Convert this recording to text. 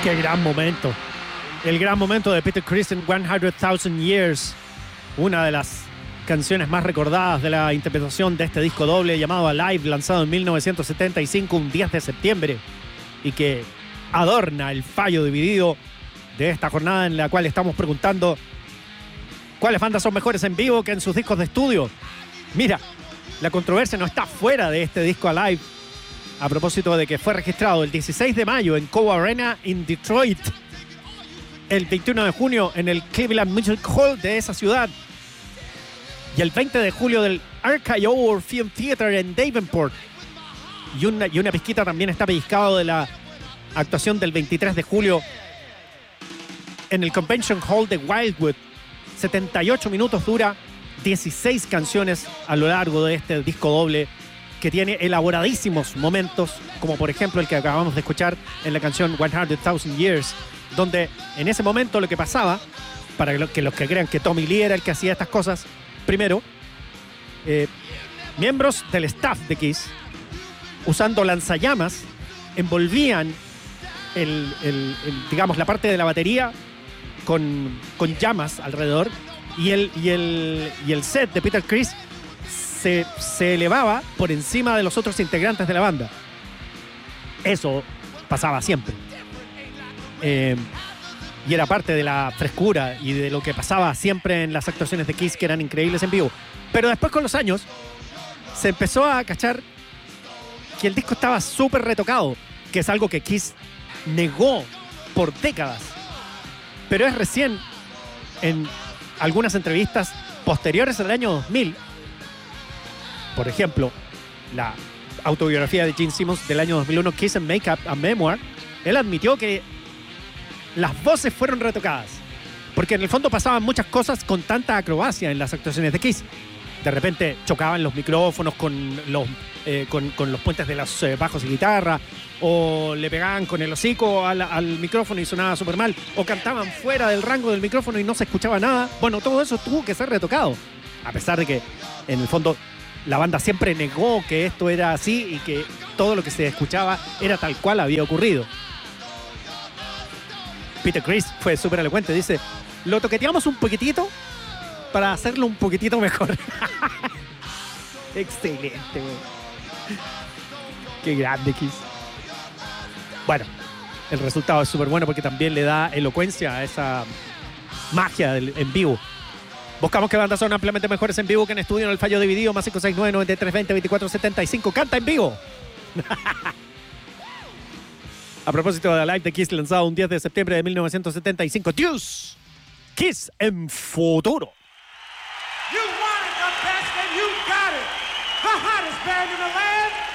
Qué gran momento. El gran momento de Peter Criss en 100,000 Years. Una de las canciones más recordadas de la interpretación de este disco doble llamado Alive, lanzado en 1975, un 10 de septiembre, y que adorna el fallo dividido de esta jornada en la cual estamos preguntando cuáles bandas son mejores en vivo que en sus discos de estudio. Mira, la controversia no está fuera de este disco Alive, a propósito de que fue registrado el 16 de mayo en Cobo Arena en Detroit, el 21 de junio en el Cleveland Music Hall de esa ciudad y el 20 de julio del Archaea Orpheum Theater en Davenport. Y una pizquita también está pellizcado de la actuación del 23 de julio en el Convention Hall de Wildwood. 78 minutos dura, 16 canciones a lo largo de este disco doble que tiene elaboradísimos momentos, como por ejemplo el que acabamos de escuchar en la canción 100,000 Years, donde en ese momento lo que pasaba, para que los que crean que Tommy Lee era el que hacía estas cosas, primero, miembros del staff de Kiss, usando lanzallamas, envolvían digamos, la parte de la batería con llamas alrededor, y el set de Peter Criss se elevaba por encima de los otros integrantes de la banda. Eso pasaba siempre. Y era parte de la frescura y de lo que pasaba siempre en las actuaciones de Kiss, que eran increíbles en vivo. Pero después, con los años, se empezó a cachar que el disco estaba súper retocado, que es algo que Kiss negó por décadas. Pero es recién, en algunas entrevistas posteriores al año 2000, por ejemplo, la autobiografía de Gene Simmons del año 2001, Kiss and Makeup, a Memoir, él admitió que las voces fueron retocadas, porque en el fondo pasaban muchas cosas con tanta acrobacia en las actuaciones de Kiss. De repente chocaban los micrófonos con los puentes de los bajos y guitarra, o le pegaban con el hocico al micrófono y sonaba súper mal, o cantaban fuera del rango del micrófono y no se escuchaba nada. Bueno, todo eso tuvo que ser retocado, a pesar de que en el fondo la banda siempre negó que esto era así y que todo lo que se escuchaba era tal cual había ocurrido. Peter Criss fue súper elocuente, dice: lo toqueteamos un poquitito para hacerlo un poquitito mejor. Excelente, güey. Qué grande Kiss. Bueno, el resultado es súper bueno porque también le da elocuencia a esa magia en vivo. Buscamos que bandas son ampliamente mejores en vivo que en estudio en el fallo dividido, más 569-9320-2475. ¡Canta en vivo! A propósito de Alive de Kiss, lanzado un 10 de septiembre de 1975. ¡Dios! Kiss en futuro. You wanted the best and you got it. The hottest band in the land.